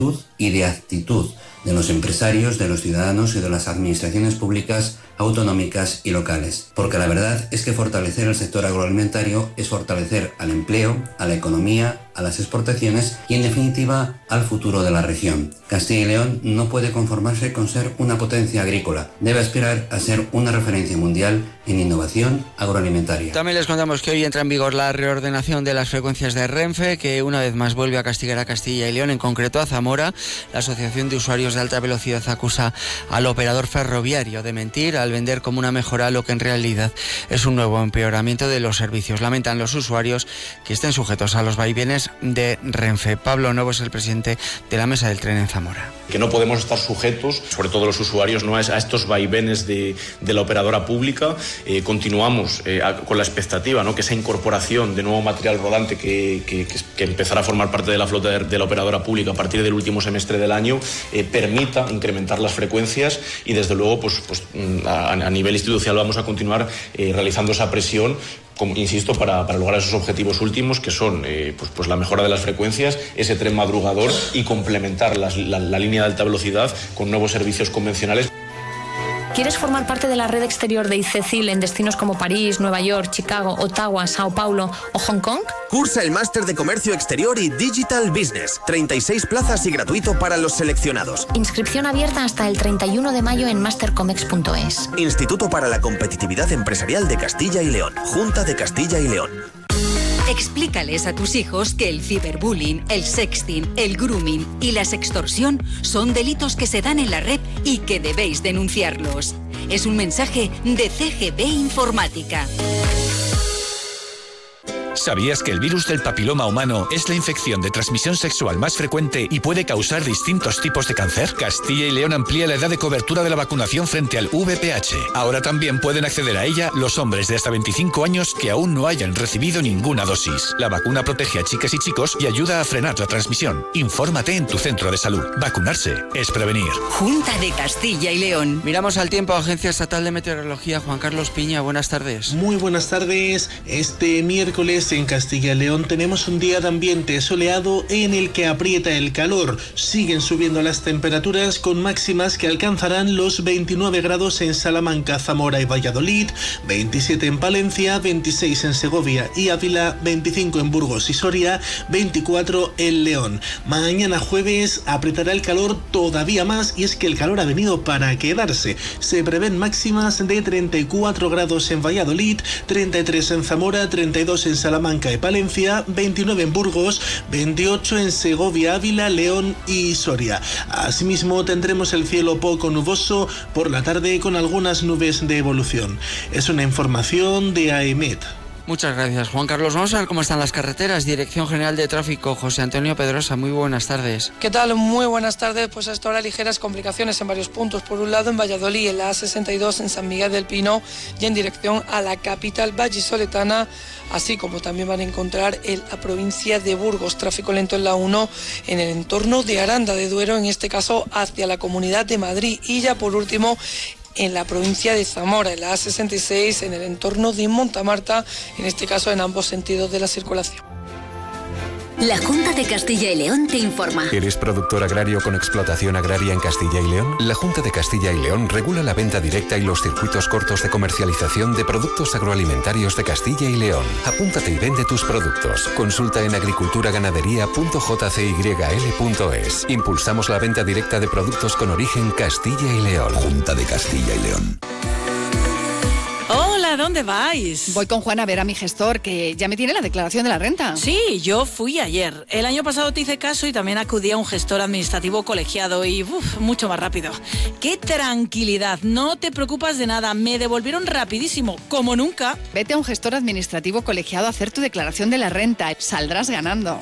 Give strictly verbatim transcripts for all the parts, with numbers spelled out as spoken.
y de actitud de los empresarios, de los ciudadanos y de las administraciones públicas autonómicas y locales. Porque la verdad es que fortalecer el sector agroalimentario es fortalecer al empleo, a la economía, a las exportaciones y en definitiva al futuro de la región. Castilla y León no puede conformarse con ser una potencia agrícola, debe aspirar a ser una referencia mundial en innovación agroalimentaria. También les contamos que hoy entra en vigor la reordenación de las frecuencias de Renfe, que una vez más vuelve a castigar a Castilla y León, en concreto a Zamora. La Asociación de Usuarios de Alta Velocidad acusa al operador ferroviario de mentir al vender como una mejora lo que en realidad es un nuevo empeoramiento de los servicios. Lamentan los usuarios que estén sujetos a los vaivenes de Renfe. Pablo Novo es el presidente de la Mesa del Tren en Zamora. Que no podemos estar sujetos, sobre todo los usuarios, ¿no?, a estos vaivenes de, de la operadora pública. Eh, continuamos eh, a, con la expectativa, ¿no?, que esa incorporación de nuevo material rodante que, que, que empezará a formar parte de la flota de, de la operadora pública a partir del último semestre del año eh, permita incrementar las frecuencias y desde luego pues, pues a, a nivel institucional vamos a continuar eh, realizando esa presión, como, insisto, para, para lograr esos objetivos últimos que son eh, pues, pues la mejora de las frecuencias, ese tren madrugador y complementar las, la, la línea de alta velocidad con nuevos servicios convencionales. ¿Quieres formar parte de la red exterior de ICECIL en destinos como París, Nueva York, Chicago, Ottawa, Sao Paulo o Hong Kong? Cursa el máster de Comercio Exterior y Digital Business. treinta y seis plazas y gratuito para los seleccionados. Inscripción abierta hasta el treinta y uno de mayo en mastercomex punto es. Instituto para la Competitividad Empresarial de Castilla y León. Junta de Castilla y León. Explícales a tus hijos que el ciberbullying, el sexting, el grooming y la sextorsión son delitos que se dan en la red y que debéis denunciarlos. Es un mensaje de C G B Informática. ¿Sabías que el virus del papiloma humano es la infección de transmisión sexual más frecuente y puede causar distintos tipos de cáncer? Castilla y León amplía la edad de cobertura de la vacunación frente al V I H. Ahora también pueden acceder a ella los hombres de hasta veinticinco años que aún no hayan recibido ninguna dosis. La vacuna protege a chicas y chicos y ayuda a frenar la transmisión. Infórmate en tu centro de salud. Vacunarse es prevenir. Junta de Castilla y León. Miramos al tiempo. Agencia Estatal de Meteorología. Juan Carlos Piña, buenas tardes. Muy buenas tardes. Este miércoles en Castilla y León tenemos un día de ambiente soleado en el que aprieta el calor. Siguen subiendo las temperaturas con máximas que alcanzarán los veintinueve grados en Salamanca, Zamora y Valladolid, veintisiete en Palencia, veintiséis en Segovia y Ávila, veinticinco en Burgos y Soria, veinticuatro en León. Mañana jueves apretará el calor todavía más y es que el calor ha venido para quedarse. Se prevén máximas de treinta y cuatro grados en Valladolid, treinta y tres en Zamora, treinta y dos en Salamanca y Palencia, veintinueve en Burgos, veintiocho en Segovia, Ávila, León y Soria. Asimismo tendremos el cielo poco nuboso por la tarde con algunas nubes de evolución. Es una información de AEMET. Muchas gracias, Juan Carlos. Vamos a ver cómo están las carreteras. Dirección General de Tráfico, José Antonio Pedrosa, muy buenas tardes. ¿Qué tal? Muy buenas tardes. Pues hasta ahora ligeras complicaciones en varios puntos. Por un lado, en Valladolid, en la A sesenta y dos, en San Miguel del Pino y en dirección a la capital vallisoletana, así como también van a encontrar en la provincia de Burgos. Tráfico lento en la uno en el entorno de Aranda de Duero, en este caso hacia la Comunidad de Madrid. Y ya por último, en la provincia de Zamora, en la A sesenta y seis, en el entorno de Montamarta, en este caso en ambos sentidos de la circulación. La Junta de Castilla y León te informa. ¿Eres productor agrario con explotación agraria en Castilla y León? La Junta de Castilla y León regula la venta directa y los circuitos cortos de comercialización de productos agroalimentarios de Castilla y León. Apúntate y vende tus productos. Consulta en agriculturaganadería punto j c y l punto es. Impulsamos la venta directa de productos con origen Castilla y León. Junta de Castilla y León. Hola, ¿dónde vais? Voy con Juan a ver a mi gestor, que ya me tiene la declaración de la renta. Sí, yo fui ayer. El año pasado te hice caso y también acudí a un gestor administrativo colegiado y uf, mucho más rápido. ¡Qué tranquilidad! No te preocupas de nada. Me devolvieron rapidísimo, como nunca. Vete a un gestor administrativo colegiado a hacer tu declaración de la renta. Saldrás ganando.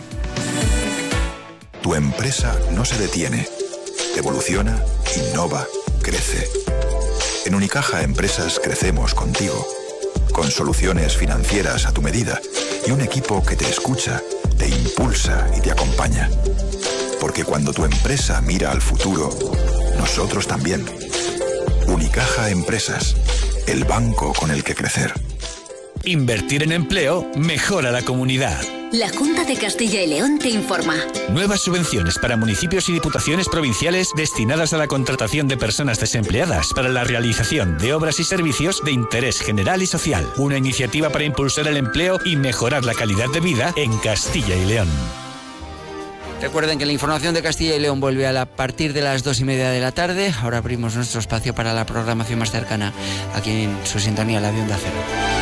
Tu empresa no se detiene. Evoluciona, innova, crece. En Unicaja Empresas crecemos contigo, con soluciones financieras a tu medida y un equipo que te escucha, te impulsa y te acompaña. Porque cuando tu empresa mira al futuro, nosotros también. Unicaja Empresas, el banco con el que crecer. Invertir en empleo mejora la comunidad. La Junta de Castilla y León te informa. Nuevas subvenciones para municipios y diputaciones provinciales destinadas a la contratación de personas desempleadas para la realización de obras y servicios de interés general y social. Una iniciativa para impulsar el empleo y mejorar la calidad de vida en Castilla y León. Recuerden que la información de Castilla y León vuelve a, la, a partir de las dos y media de la tarde. Ahora abrimos nuestro espacio para la programación más cercana aquí en su sintonía, la de Onda Cero.